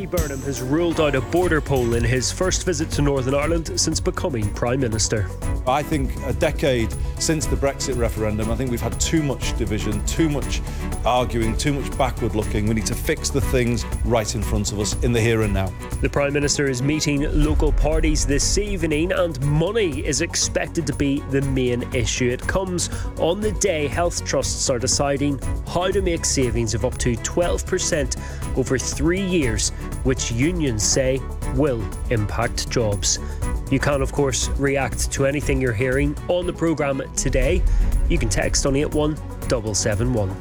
Andy Burnham has ruled out a border poll in his first visit to Northern Ireland since becoming Prime Minister. I think a decade since the Brexit referendum, I think we've had too much division, too much arguing, too much backward looking. We need to fix the things right in front of us in the here and now. The Prime Minister is meeting local parties this evening, and money is expected to be the main issue. It comes on the day health trusts are deciding how to make savings of up to 12% over 3 years, which unions say will impact jobs. You can, of course, react to anything you're hearing on the programme today. You can text on 81771.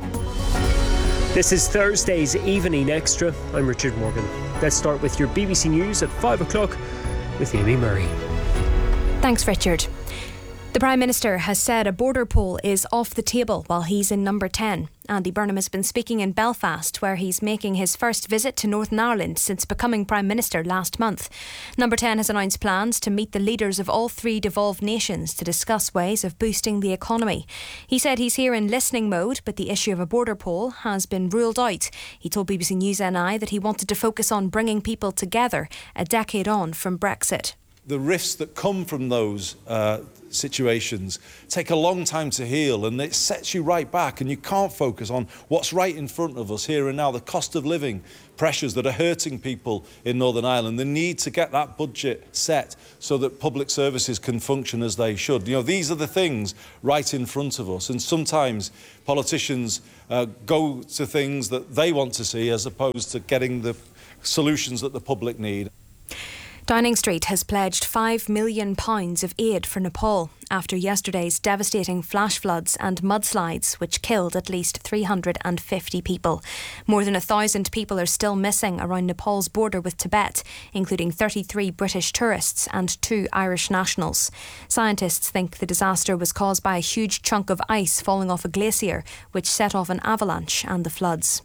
This is Thursday's Evening Extra. I'm Richard Morgan. Let's start with your BBC News at 5 o'clock with Amy Murray. Thanks, Richard. The Prime Minister has said a border poll is off the table while he's in number 10. Andy Burnham has been speaking in Belfast, where he's making his first visit to Northern Ireland since becoming Prime Minister last month. Number 10 has announced plans to meet the leaders of all three devolved nations to discuss ways of boosting the economy. He said he's here in listening mode, but the issue of a border poll has been ruled out. He told BBC News NI that he wanted to focus on bringing people together a decade on from Brexit. The rifts that come from those situations take a long time to heal, and it sets you right back, and you can't focus on what's right in front of us here and now, the cost of living pressures that are hurting people in Northern Ireland, the need to get that budget set so that public services can function as they should. You know, these are the things right in front of us, and sometimes politicians go to things that they want to see as opposed to getting the solutions that the public need. Downing Street has pledged £5 million of aid for Nepal after yesterday's devastating flash floods and mudslides, which killed at least 350 people. More than 1,000 people are still missing around Nepal's border with Tibet, including 33 British tourists and 2 Irish nationals. Scientists think the disaster was caused by a huge chunk of ice falling off a glacier, which set off an avalanche and the floods.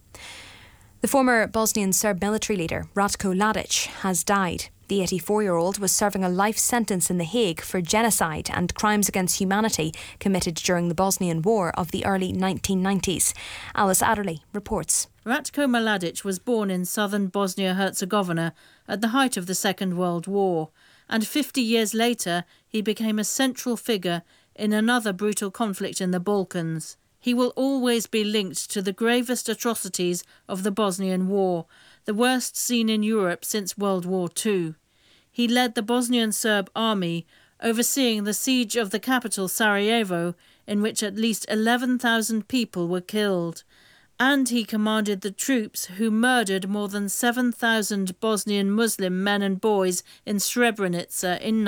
The former Bosnian Serb military leader, Ratko Mladic, has died. The 84-year-old was serving a life sentence in The Hague for genocide and crimes against humanity committed during the Bosnian War of the early 1990s. Alice Adderley reports. Ratko Mladic was born in southern Bosnia-Herzegovina at the height of the Second World War, and 50 years later he became a central figure in another brutal conflict in the Balkans. He will always be linked to the gravest atrocities of the Bosnian War, the worst seen in Europe since World War II. He led the Bosnian Serb army, overseeing the siege of the capital Sarajevo, in which at least 11,000 people were killed. And he commanded the troops who murdered more than 7,000 Bosnian Muslim men and boys in Srebrenica in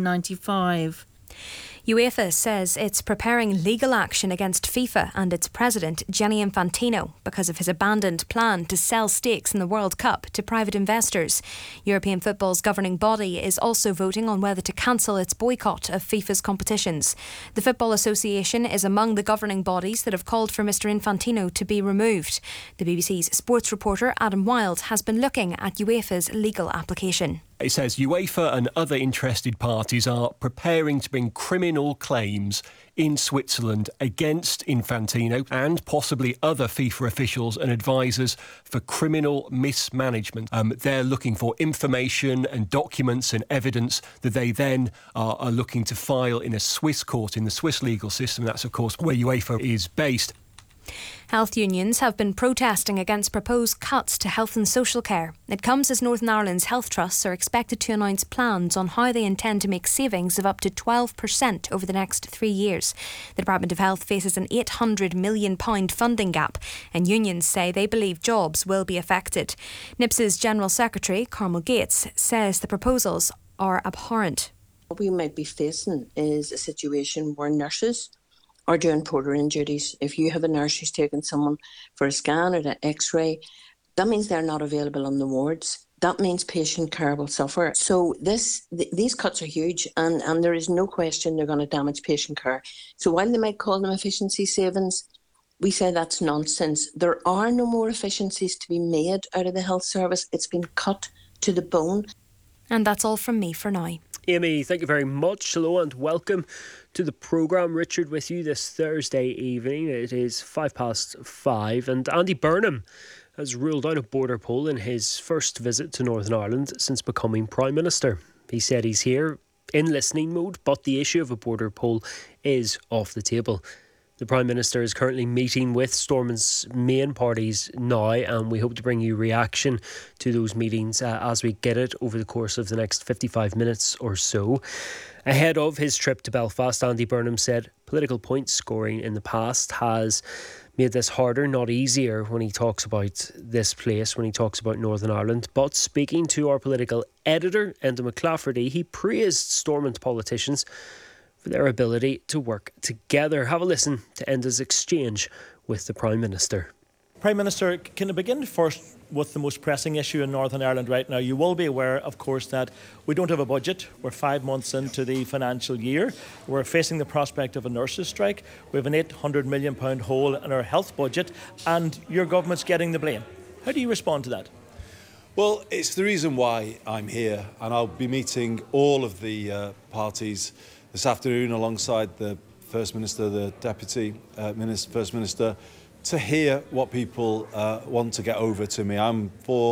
1995. UEFA says it's preparing legal action against FIFA and its president, Gianni Infantino, because of his abandoned plan to sell stakes in the World Cup to private investors. European football's governing body is also voting on whether to cancel its boycott of FIFA's competitions. The Football Association is among the governing bodies that have called for Mr Infantino to be removed. The BBC's sports reporter Adam Wilde has been looking at UEFA's legal application. It says UEFA and other interested parties are preparing to bring criminal claims in Switzerland against Infantino and possibly other FIFA officials and advisors for criminal mismanagement. They're looking for information and documents and evidence that they then are looking to file in a Swiss court, in the Swiss legal system. That's, of course, where UEFA is based. Health unions have been protesting against proposed cuts to health and social care. It comes as Northern Ireland's health trusts are expected to announce plans on how they intend to make savings of up to 12% over the next 3 years. The Department of Health faces an £800 million funding gap, and unions say they believe jobs will be affected. NIPS's General Secretary, Carmel Gates, says the proposals are abhorrent. What we might be facing is a situation where nurses are doing portering duties. If you have a nurse who's taking someone for a scan or an x-ray, that means they're not available on the wards. That means patient care will suffer. So these cuts are huge, and there is no question they're going to damage patient care. So while they might call them efficiency savings, we say that's nonsense. There are no more efficiencies to be made out of the health service. It's been cut to the bone. And that's all from me for now. Amy, thank you very much. Hello and welcome to the programme. Richard with you this Thursday evening. It is 5:05, and Andy Burnham has ruled out a border poll in his first visit to Northern Ireland since becoming Prime Minister. He said he's here in listening mode, but the issue of a border poll is off the table. The Prime Minister is currently meeting with Stormont's main parties now, and we hope to bring you reaction to those meetings as we get it over the course of the next 55 minutes or so. Ahead of his trip to Belfast, Andy Burnham said political point scoring in the past has made this harder, not easier, when he talks about this place, when he talks about Northern Ireland. But speaking to our political editor, Enda McClafferty, he praised Stormont politicians for their ability to work together. Have a listen to Enda's exchange with the Prime Minister. Prime Minister, can I begin first with the most pressing issue in Northern Ireland right now? You will be aware, of course, that we don't have a budget. We're 5 months into the financial year. We're facing the prospect of a nurses' strike. We have an £800 million hole in our health budget, and your government's getting the blame. How do you respond to that? Well, it's the reason why I'm here, and I'll be meeting all of the parties this afternoon alongside the First Minister, the Deputy First Minister, to hear what people want to get over to me. I'm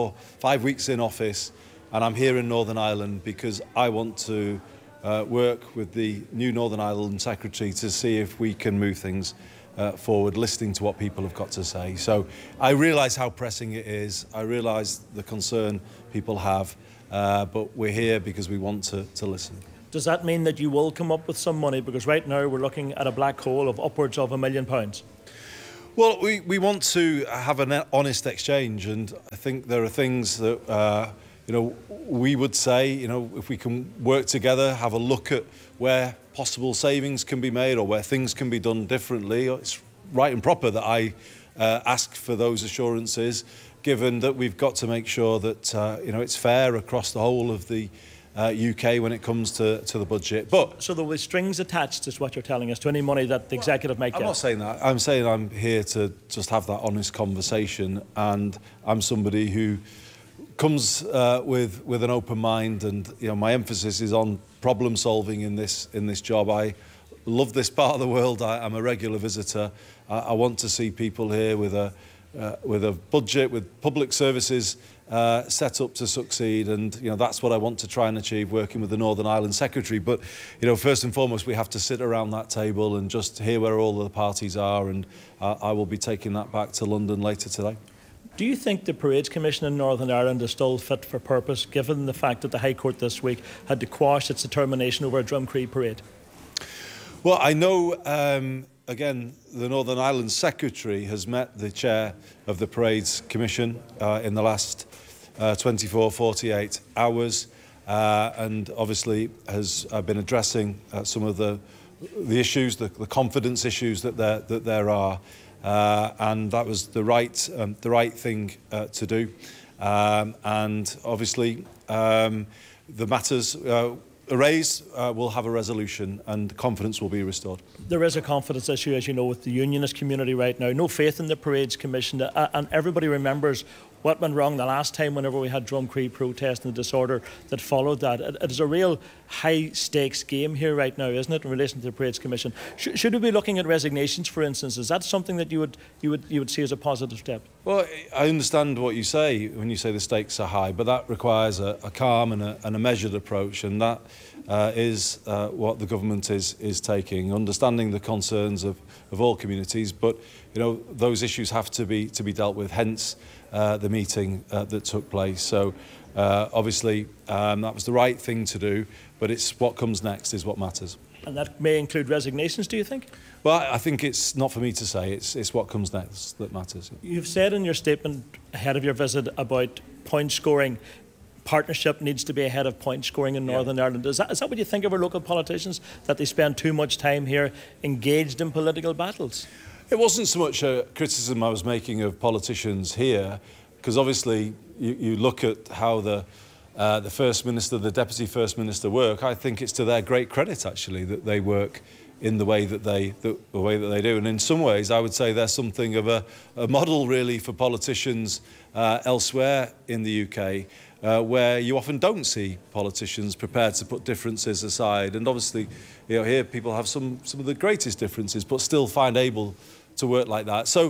5 weeks in office, and I'm here in Northern Ireland because I want to work with the new Northern Ireland Secretary to see if we can move things forward, listening to what people have got to say. So I realise how pressing it is. I realise the concern people have, but we're here because we want to listen. Does that mean that you will come up with some money? Because right now we're looking at a black hole of upwards of £1 million. Well, we want to have an honest exchange, and I think there are things that we would say, if we can work together, have a look at where possible savings can be made or where things can be done differently. It's right and proper that I ask for those assurances, given that we've got to make sure that it's fair across the whole of the UK when it comes to the budget. But so there will be strings attached, is what you're telling us, to any money that the executive might get. I'm not saying that. I'm saying I'm here to just have that honest conversation, and I'm somebody who comes with an open mind, and my emphasis is on problem solving in this job. I love this part of the world. I'm a regular visitor. I want to see people here with a budget, with public services set up to succeed, and that's what I want to try and achieve working with the Northern Ireland Secretary. But first and foremost, we have to sit around that table and just hear where all of the parties are, and I will be taking that back to London later today. Do you think the Parades Commission in Northern Ireland is still fit for purpose, given the fact that the High Court this week had to quash its determination over a Drumcree parade? Well, I know, again, the Northern Ireland Secretary has met the chair of the Parades Commission in the last 48 hours, and obviously has been addressing some of the issues, the confidence issues that there are, and that was the right thing to do, and obviously the matters raised will have a resolution and confidence will be restored. There is a confidence issue, as you know, with the unionist community right now. No faith in the Parades Commission, and everybody remembers what went wrong the last time whenever we had Drumcree protest and the disorder that followed that. It is a real high-stakes game here right now, isn't it, in relation to the Parades Commission? Should we be looking at resignations, for instance? Is that something that you would see as a positive step? Well, I understand what you say when you say the stakes are high, but that requires a calm and a measured approach, and that is what the government is taking, understanding the concerns of all communities, but those issues have to be dealt with, hence the meeting that took place. So obviously that was the right thing to do, but it's what comes next is what matters. And that may include resignations, do you think? Well, I think it's not for me to say. It's what comes next that matters. You've said in your statement ahead of your visit about point scoring. Partnership needs to be ahead of point scoring in Northern Ireland. Is that what you think of our local politicians, that they spend too much time here engaged in political battles? It wasn't so much a criticism I was making of politicians here, because obviously you look at how the First Minister, the Deputy First Minister work. I think it's to their great credit, actually, that they work in the way that they do. And in some ways, I would say they're something of a model, really, for politicians elsewhere in the UK, where you often don't see politicians prepared to put differences aside. And obviously, here people have some of the greatest differences, but still find able to work like that. So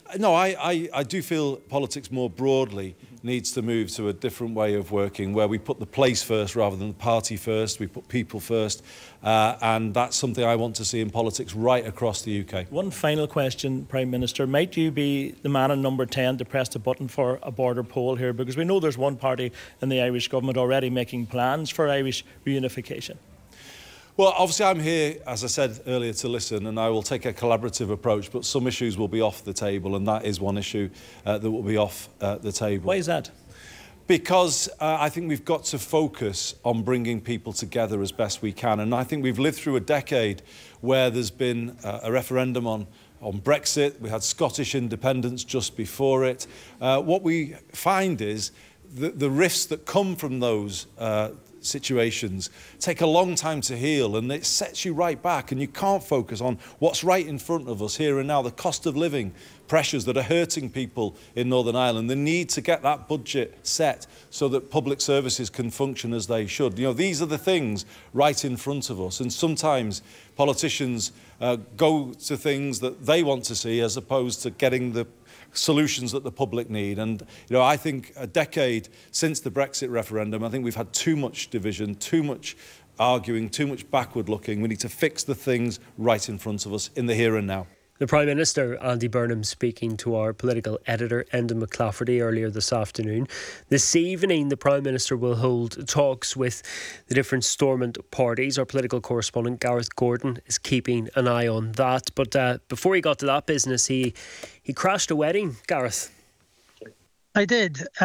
No, I do feel politics more broadly needs to move to a different way of working, where we put the place first rather than the party first. We put people first, and that's something I want to see in politics right across the UK. One final question, Prime Minister. Might you be the man in number 10 to press the button for a border poll here? Because we know there's one party in the Irish government already making plans for Irish reunification. Well, obviously I'm here, as I said earlier, to listen, and I will take a collaborative approach, but some issues will be off the table, and that is one issue that will be off the table. Why is that? Because I think we've got to focus on bringing people together as best we can, and I think we've lived through a decade where there's been a referendum on Brexit. We had Scottish independence just before it. What we find is the rifts that come from those situations take a long time to heal, and it sets you right back, and you can't focus on what's right in front of us here and now, the cost of living pressures that are hurting people in Northern Ireland, the need to get that budget set so that public services can function as they should. You know, these are the things right in front of us, and sometimes politicians go to things that they want to see as opposed to getting the solutions that the public need. And I think a decade since the Brexit referendum, I think we've had too much division, too much arguing, too much backward looking. We need to fix the things right in front of us in the here and now. The Prime Minister, Andy Burnham, speaking to our political editor, Enda McClafferty, earlier this afternoon. This evening, the Prime Minister will hold talks with the different Stormont parties. Our political correspondent, Gareth Gordon, is keeping an eye on that. But before he got to that business, he crashed a wedding, Gareth. I did.